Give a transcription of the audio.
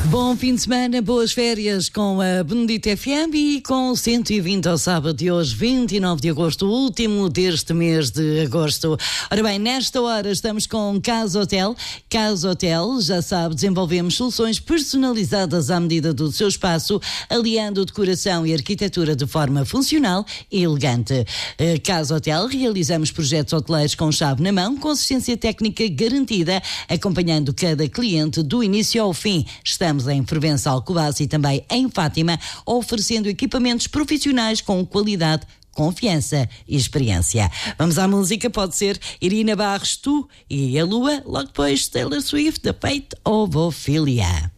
Bom fim de semana, boas férias com a Benedita FM e com 120 ao sábado de hoje, 29 de agosto, o último deste mês de agosto. Ora bem, nesta hora estamos com Casa Hotel. Casa Hotel, já sabe, desenvolvemos soluções personalizadas à medida do seu espaço, aliando decoração e arquitetura de forma funcional e elegante. Casa Hotel, realizamos projetos hoteleiros com chave na mão, com assistência técnica garantida, acompanhando cada cliente do início ao fim. Estamos em Fervença, Alcobaça e também em Fátima, oferecendo equipamentos profissionais com qualidade, confiança e experiência. Vamos à música, pode ser Irina Barros, Tu e a Lua, logo depois Taylor Swift, The Fate of Ophelia.